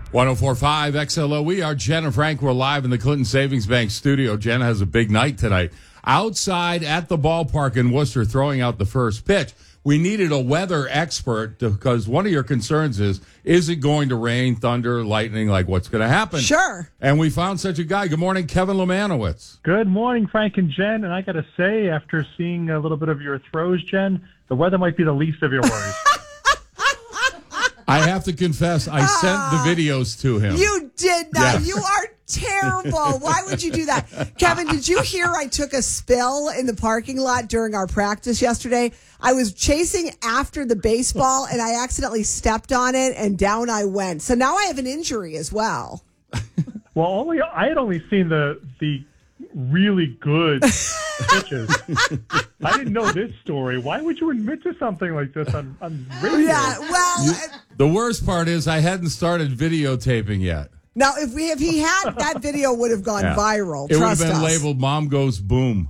104.5 XLO. We are Jen and Frank. We're live in the Clinton Savings Bank studio. Jen has a big night tonight. Outside at the ballpark in Worcester, throwing out the first pitch. We needed a weather expert because one of your concerns is it going to rain, thunder, lightning, like what's going to happen? Sure. And we found such a guy. Good morning, Kevin Lemanowitz. Good morning, Frank and Jen. And I got to say, after seeing a little bit of your throws, Jen, the weather might be the least of your worries. I have to confess, I sent the videos to him. You did not. Yes. You are terrible. Why would you do that? Kevin, did you hear I took a spill in the parking lot during our practice yesterday? I was chasing after the baseball, and I accidentally stepped on it, and down I went. So now I have an injury as well. Well, I had only seen the really good pitches. I didn't know this story. Why would you admit to something like this on radio? Yeah, well... The worst part is I hadn't started videotaping yet. Now, if he had, that video would have gone viral. It would have Trust been us. labeled "Mom Goes Boom."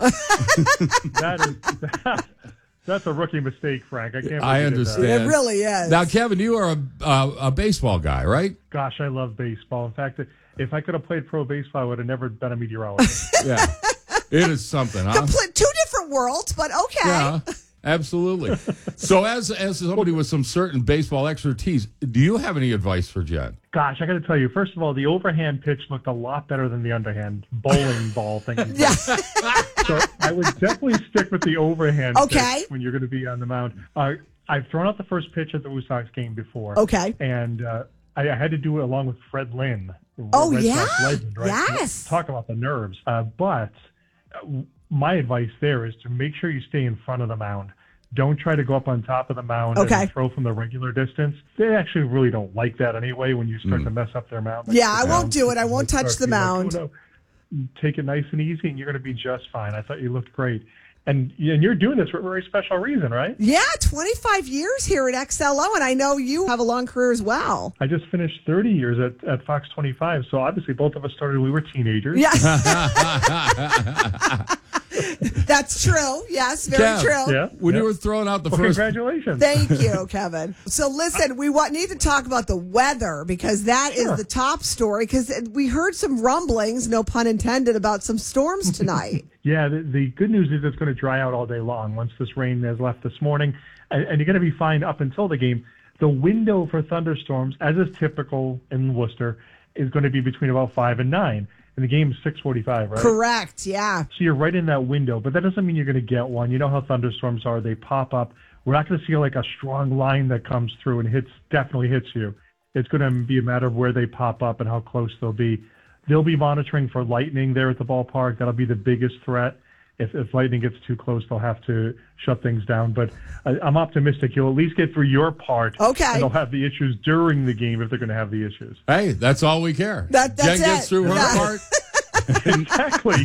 That's a rookie mistake, Frank. I can't. I understand. It really is. Now, Kevin, you are a baseball guy, right? Gosh, I love baseball. In fact, if I could have played pro baseball, I would have never been a meteorologist. Yeah, it is something, huh? Two different worlds, but okay. Yeah, absolutely. So, as somebody with some certain baseball expertise, do you have any advice for Jen? Gosh, I got to tell you, first of all, the overhand pitch looked a lot better than the underhand bowling ball thing. Yeah. So I would definitely stick with the overhand pitch when you're going to be on the mound. I've thrown out the first pitch at the Woo Sox game before. Okay. And I had to do it along with Fred Lynn. Oh, Red yeah? Sox legend, right? Yes. Talk about the nerves. But my advice there is to make sure you stay in front of the mound. Don't try to go up on top of the mound and throw from the regular distance. They actually really don't like that anyway when you start to mess up their mound. Yeah, I won't do it. I won't touch the mound. Like, take it nice and easy, and you're going to be just fine. I thought you looked great. And you're doing this for a very special reason, right? Yeah, 25 years here at XLO, and I know you have a long career as well. I just finished 30 years at Fox 25, so obviously both of us started when we were teenagers. Yeah. That's true. Yes, very true. Yeah, when you were throwing out the first... Congratulations. Thank you, Kevin. So listen, we need to talk about the weather because that is the top story because we heard some rumblings, no pun intended, about some storms tonight. Yeah, the good news is it's going to dry out all day long once this rain has left this morning, and you're going to be fine up until the game. The window for thunderstorms, as is typical in Worcester, is going to be between about 5 and 9. And the game's 6:45, right? Correct, yeah. So you're right in that window, but that doesn't mean you're going to get one. You know how thunderstorms are. They pop up. We're not going to see like a strong line that comes through and definitely hits you. It's going to be a matter of where they pop up and how close they'll be. They'll be monitoring for lightning there at the ballpark. That'll be the biggest threat. If lightning gets too close, they'll have to shut things down. But I'm optimistic you'll at least get through your part. Okay. And they'll have the issues during the game if they're going to have the issues. Hey, that's all we care. That's Jen gets through her part. Exactly.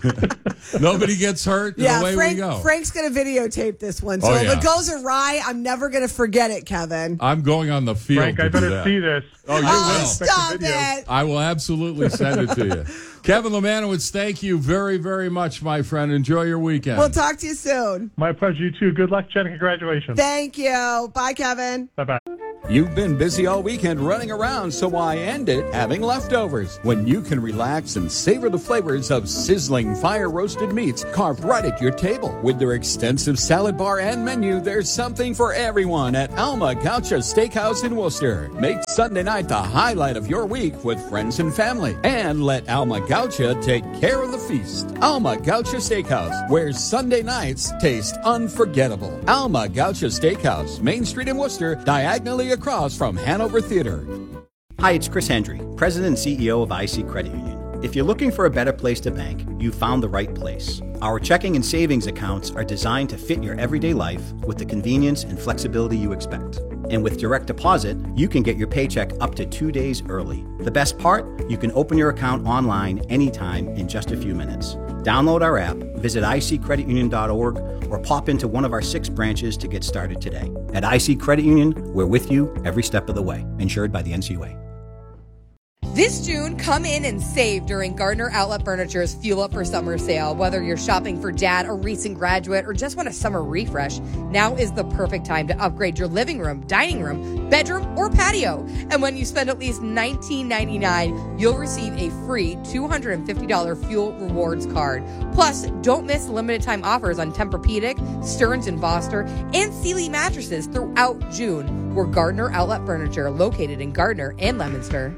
Nobody gets hurt. And away we go. Frank's going to videotape this one. So if it goes awry, I'm never going to forget it, Kevin. I'm going on the field. Frank, I better see this. Oh, you will. Stop it. I will absolutely send it to you. Kevin Lemanowitz, thank you very, very much, my friend. Enjoy your weekend. We'll talk to you soon. My pleasure. You too. Good luck, Jen. Congratulations. Thank you. Bye, Kevin. Bye-bye. You've been busy all weekend running around, so why end it having leftovers when you can relax and savor the flavors of sizzling fire-roasted meats carved right at your table? With their extensive salad bar and menu, there's something for everyone at Alma Gaucha Steakhouse in Worcester. Make Sunday night the highlight of your week with friends and family, and let Alma Gaucha take care of the feast. Alma Gaucha Steakhouse, where Sunday nights taste unforgettable. Alma Gaucha Steakhouse, Main Street in Worcester, diagonally across from Hanover Theater. Hi, it's Chris Hendry, President and CEO of IC Credit Union. If you're looking for a better place to bank, you've found the right place. Our checking and savings accounts are designed to fit your everyday life with the convenience and flexibility you expect. And with direct deposit, you can get your paycheck up to 2 days early. The best part? You can open your account online anytime in just a few minutes. Download our app, visit iccreditunion.org, or pop into one of our 6 branches to get started today. At IC Credit Union, we're with you every step of the way. Insured by the NCUA. This June, come in and save during Gardner Outlet Furniture's Fuel Up for Summer sale. Whether you're shopping for dad, a recent graduate, or just want a summer refresh, now is the perfect time to upgrade your living room, dining room, bedroom, or patio. And when you spend at least $19.99, you'll receive a free $250 Fuel Rewards card. Plus, don't miss limited time offers on Tempur-Pedic, Stearns & Foster, and Sealy mattresses throughout June. We're Gardner Outlet Furniture, located in Gardner and Leominster.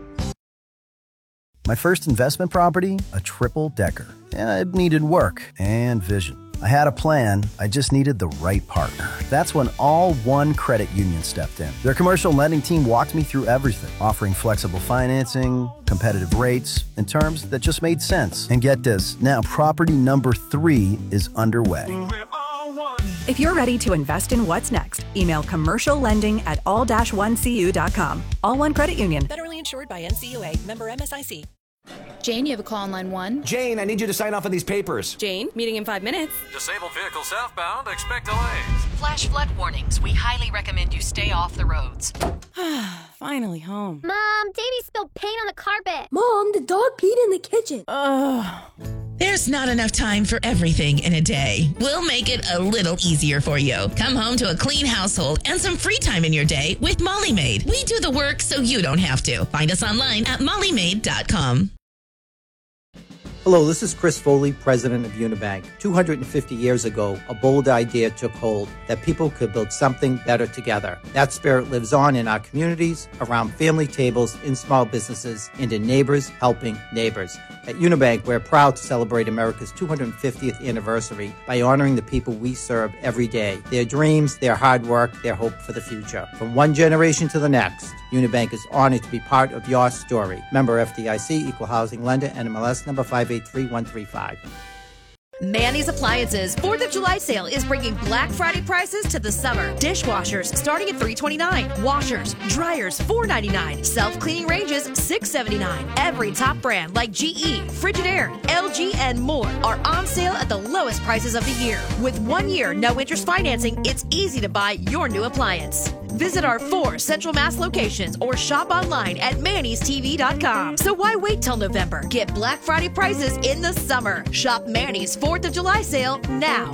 My first investment property, a triple-decker. It needed work and vision. I had a plan, I just needed the right partner. That's when All One Credit Union stepped in. Their commercial lending team walked me through everything, offering flexible financing, competitive rates, and terms that just made sense. And get this, now property number 3 is underway. If you're ready to invest in what's next, email commerciallending@all-1cu.com. All One Credit Union. Federally insured by NCUA. Member MSIC. Jane, you have a call on line 1. Jane, I need you to sign off on these papers. Jane, meeting in 5 minutes. Disabled vehicle southbound. Expect delays. Flash flood warnings. We highly recommend you stay off the roads. Finally home. Mom, Davey spilled paint on the carpet. Mom, the dog peed in the kitchen. There's not enough time for everything in a day. We'll make it a little easier for you. Come home to a clean household and some free time in your day with Molly Maid. We do the work so you don't have to. Find us online at mollymaid.com. Hello, this is Chris Foley, president of Unibank. 250 years ago, a bold idea took hold that people could build something better together. That spirit lives on in our communities, around family tables, in small businesses, and in neighbors helping neighbors. At Unibank, we're proud to celebrate America's 250th anniversary by honoring the people we serve every day, their dreams, their hard work, their hope for the future. From one generation to the next, Unibank is honored to be part of your story. Member FDIC, Equal Housing Lender, NMLS number 583135. Manny's Appliances 4th of July sale is bringing Black Friday prices to the summer. Dishwashers starting at $329. Washers, dryers $499. Self-cleaning ranges $679. Every top brand like GE, Frigidaire, LG, and more are on sale at the lowest prices of the year. With 1 year no interest financing, it's easy to buy your new appliance. Visit our 4 Central Mass locations or shop online at mannystv.com. So why wait till November? Get Black Friday prices in the summer. Shop Manny's 4th of July sale now.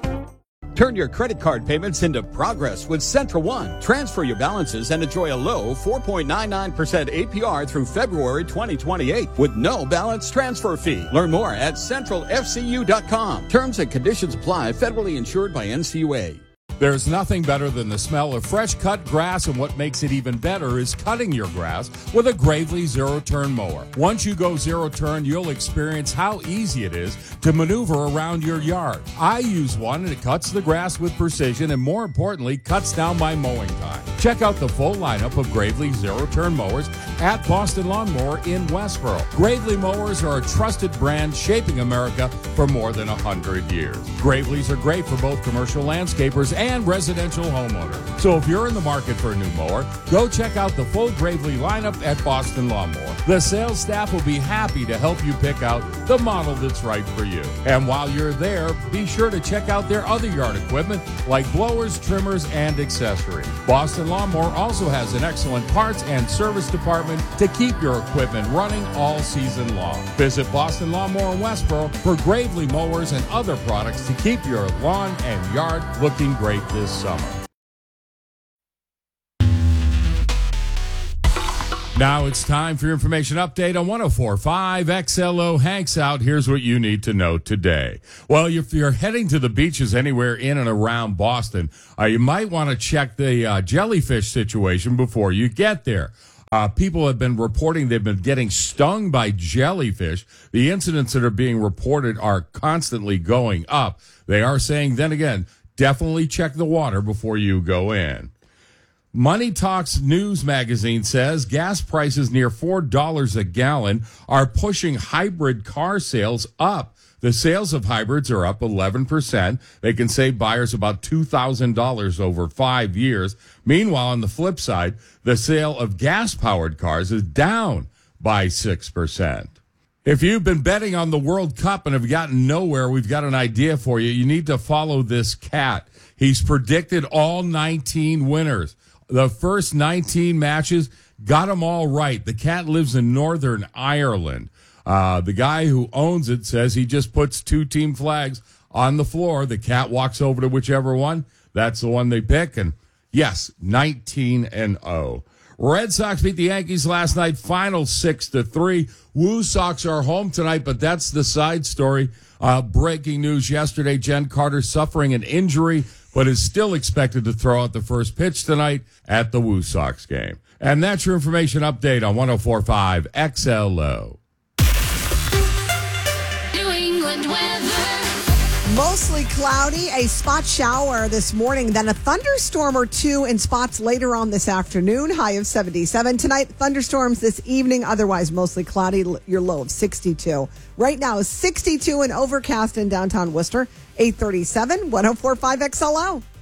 Turn your credit card payments into progress with Central One. Transfer your balances and enjoy a low 4.99% APR through February 2028 with no balance transfer fee. Learn more at centralfcu.com. Terms and conditions apply. Federally insured by NCUA. There's nothing better than the smell of fresh cut grass, and what makes it even better is cutting your grass with a Gravely zero-turn mower. Once you go zero-turn, you'll experience how easy it is to maneuver around your yard. I use one, and it cuts the grass with precision and, more importantly, cuts down my mowing time. Check out the full lineup of Gravely zero-turn mowers at Boston Lawn Mower in Westboro. Gravely mowers are a trusted brand shaping America for more than 100 years. Gravely's are great for both commercial landscapers and residential homeowners. So if you're in the market for a new mower, go check out the full Gravely lineup at Boston Lawn Mower. The sales staff will be happy to help you pick out the model that's right for you. And while you're there, be sure to check out their other yard equipment like blowers, trimmers, and accessories. Boston Lawn Mower also has an excellent parts and service department to keep your equipment running all season long. Visit Boston Lawn Mower in Westboro for Gravely mowers and other products to keep your lawn and yard looking great this summer. Now it's time for your information update on 104.5 XLO Hanks Out. Here's what you need to know today. Well, if you're heading to the beaches anywhere in and around Boston, you might want to check the jellyfish situation before you get there. People have been reporting they've been getting stung by jellyfish. The incidents that are being reported are constantly going up. They are saying, then again, definitely check the water before you go in. Money Talks News magazine says gas prices near $4 a gallon are pushing hybrid car sales up. The sales of hybrids are up 11%. They can save buyers about $2,000 over 5 years. Meanwhile, on the flip side, the sale of gas-powered cars is down by 6%. If you've been betting on the World Cup and have gotten nowhere, we've got an idea for you. You need to follow this cat. He's predicted all 19 winners. The first 19 matches, got them all right. The cat lives in Northern Ireland. The guy who owns it says he just puts 2 team flags on the floor. The cat walks over to whichever one. That's the one they pick. And yes, 19-0. Red Sox beat the Yankees last night, final 6-3. Woo Sox are home tonight, but that's the side story. Breaking news yesterday, Jen Carter suffering an injury, but is still expected to throw out the first pitch tonight at the Woo Sox game. And that's your information update on 104.5 XLO. New England weather. Mostly cloudy, a spot shower this morning, then a thunderstorm or 2 in spots later on this afternoon, high of 77. Tonight, thunderstorms this evening, otherwise mostly cloudy, your low of 62. Right now, 62 and overcast in downtown Worcester, 837, 104.5 XLO.